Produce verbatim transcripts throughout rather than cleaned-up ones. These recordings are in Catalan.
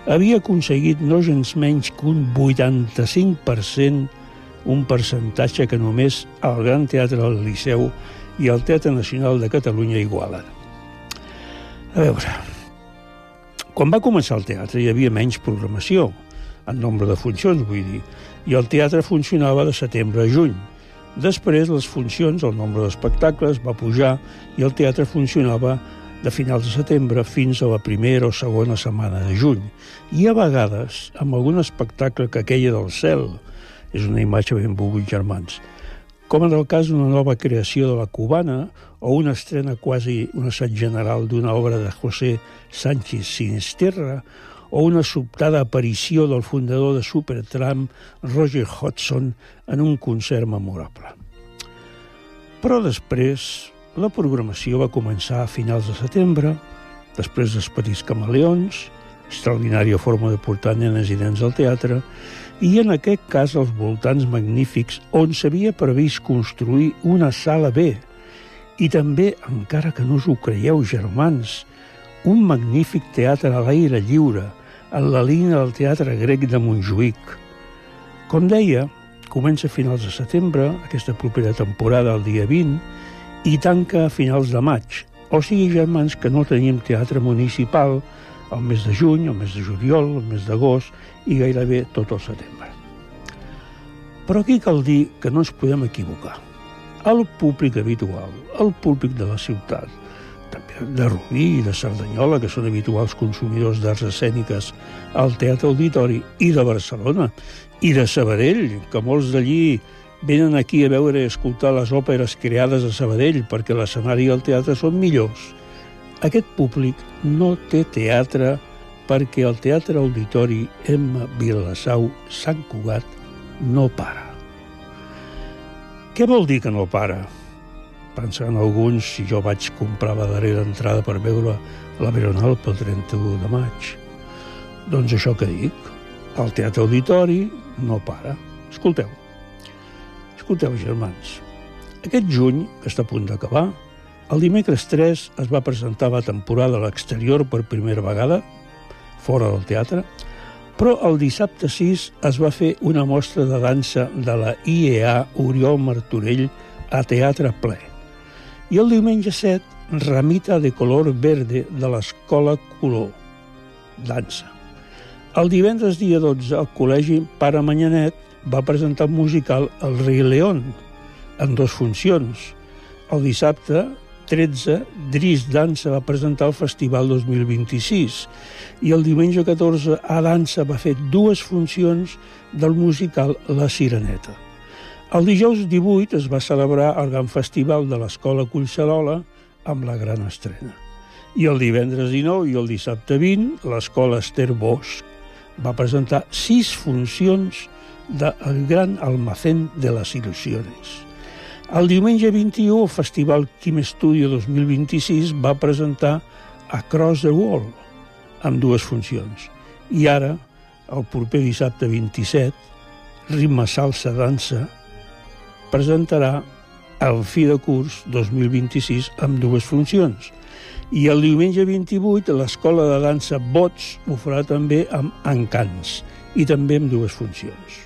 havia aconseguit no gens menys que un vuitanta-cinc per cent, un percentatge que només el Gran Teatre del Liceu i el Teatre Nacional de Catalunya igualen. A veure, quan va començar el teatre hi havia menys programació, en nombre de funcions, vull dir, i el teatre funcionava de setembre a juny. Després, les funcions, el nombre d'espectacles, va pujar i el teatre funcionava de finals de setembre fins a la primera o segona setmana de juny. I a vegades, amb algun espectacle que queia del cel, és una imatge ben bubuit, germans, com en el cas d'una nova creació de la Cubana o una estrena quasi un assaig general d'una obra de José Sánchez Sinisterra o una sobtada aparició del fundador de Supertramp, Roger Hodgson, en un concert memorable. Però després, la programació va començar a finals de setembre, després dels Petits Camaleons, extraordinària forma de portar nenes i nens al teatre, i en aquest cas els voltants magnífics on s'havia previst construir una sala B, i també, encara que no us ho creieu, germans, un magnífic teatre a l'aire lliure, en la línia del Teatre Grec de Montjuïc. Com deia, comença a finals de setembre, aquesta propera temporada, el dia vint, i tanca a finals de maig. O sigui, germans, que no teníem teatre municipal al mes de juny, al mes de juliol, al mes d'agost i gairebé tot el setembre. Però aquí cal dir que no ens podem equivocar. El públic habitual, el públic de la ciutat, també de Rubí i de Cerdanyola, que són habituals consumidors d'arts escèniques al Teatre Auditori, i de Barcelona, i de Sabadell, que molts d'allí venen aquí a veure i escoltar les òperes creades a Sabadell perquè l'escenari i el teatre són millors. Aquest públic no té teatre perquè el Teatre Auditori Emma Vilassau Sant Cugat no para. Què vol dir que no para? Pensant alguns si jo vaig comprar la darrera entrada per veure la Veronal pel trenta-u de maig. Doncs això que dic, el Teatre Auditori no para. Escolteu, escolteu, germans, aquest juny, que està a punt d'acabar, el dimecres tres es va presentar la temporada a l'exterior per primera vegada, fora del teatre, però el dissabte sis es va fer una mostra de dansa de la I E A Oriol Martorell a teatre ple. I el diumenge set, Ramita de color verde de l'Escola Color, dansa. El divendres dia dotze, el Col·legi Pare Manyanet va presentar un musical El Rei León, en dues funcions. El dissabte tretze, Dris Dansa va presentar el Festival dos mil vint-i-sis i el diumenge catorze, A Dansa va fer dues funcions del musical La Sireneta. El dijous divuit es va celebrar el gran festival de l'Escola Collserola amb la gran estrena. I el divendres dinou i el dissabte vint, l'Escola Esther Bosch va presentar sis funcions del Gran Almacén de les Il·lusiones. El diumenge vint-i-u, el Festival Quim Studio dos mil vint-i-sis va presentar Across the Wall, amb dues funcions. I ara, el proper dissabte vint-i-set, Ritme Salsa Dansa presentarà el Fi de Curs dos mil vint-i-sis amb dues funcions. I el diumenge vint-i-vuit, l'Escola de Dansa Bots ho farà també amb Encants i també amb dues funcions.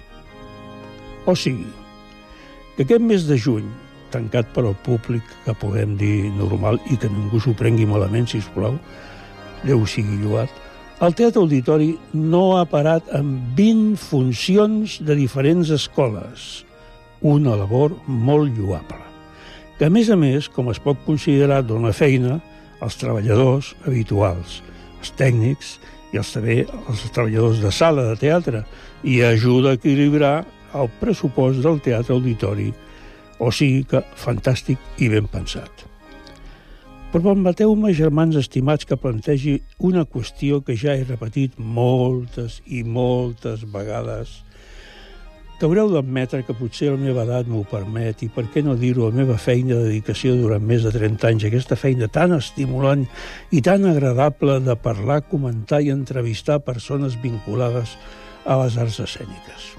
O sigui, que aquest mes de juny, tancat per al públic, que podem dir normal i que ningú s'ho prengui malament, sisplau, Déu sigui lloat, el Teatre Auditori no ha parat amb vint funcions de diferents escoles, una labor molt lloable, que a més a més, com es pot considerar, dona feina als treballadors habituals, els tècnics i els, també els treballadors de sala de teatre, i ajuda a equilibrar el pressupost del Teatre Auditori, o sigui que fantàstic i ben pensat. Però permeteu-me, germans estimats, que plantegi una qüestió que ja he repetit moltes i moltes vegades, que haureu d'admetre que potser la meva edat m'ho permet i per què no dir-ho, la meva feina de dedicació durant més de trenta anys, aquesta feina tan estimulant i tan agradable de parlar, comentar i entrevistar persones vinculades a les arts escèniques.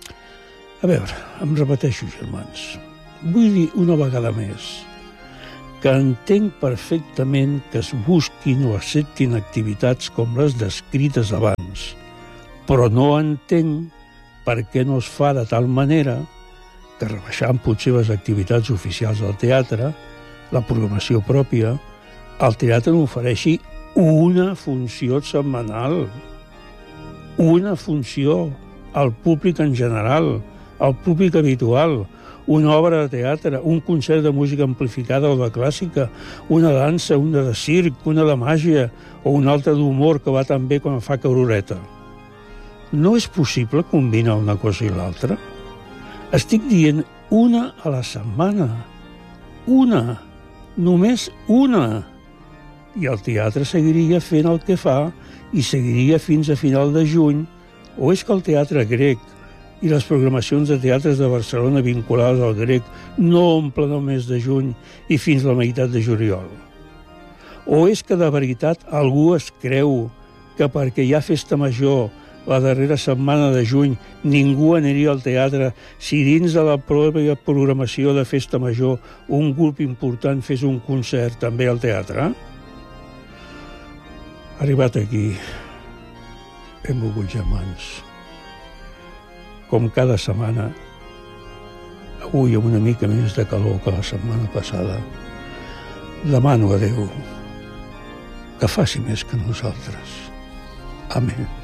A veure, em repeteixo, germans. Vull dir una vegada més que entenc perfectament que es busquin o acceptin activitats com les descrites abans, però no entenc per què no es fa de tal manera que, rebaixant potser les activitats oficials del teatre, la programació pròpia, el teatre n'ofereixi una funció setmanal, una funció al públic en general, al públic habitual, una obra de teatre, un concert de música amplificada o de clàssica, una dansa, una de circ, una de màgia o una altra d'humor que va tan bé quan fa cauroreta. No és possible combinar una cosa i l'altra? Estic dient una a la setmana. Una. Només una. I el teatre seguiria fent el que fa i seguiria fins a final de juny, o és que el teatre grec i les programacions de teatres de Barcelona vinculades al grec no omplen el mes de juny i fins la meitat de juliol? O és que de veritat algú es creu que perquè hi ha festa major la darrera setmana de juny ningú aniria al teatre si dins de la pròpia programació de festa major un grup important fes un concert també al teatre? Arribat aquí, hem mogut germans. Com cada setmana, avui amb una mica més de calor que la setmana passada, demano a Déu que faci més que nosaltres. Amén.